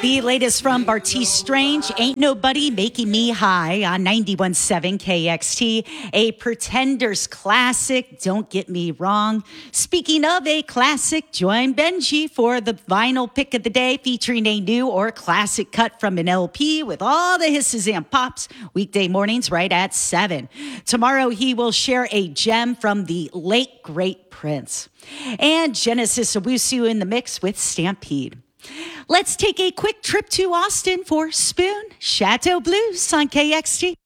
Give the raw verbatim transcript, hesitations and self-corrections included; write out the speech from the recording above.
The latest from Bartees Strange, Ain't Nobody Making Me High on ninety-one point seven K X T. A Pretenders classic, don't get me wrong. Speaking of a classic, join Benji for the vinyl pick of the day featuring a new or classic cut from an L P with all the hisses and pops. Weekday mornings right at seven. Tomorrow he will share a gem from the late great Prince. And Genesis Owusu in the mix with Stampede. Let's take a quick trip to Austin for Spoon Chateau Blues on K X T.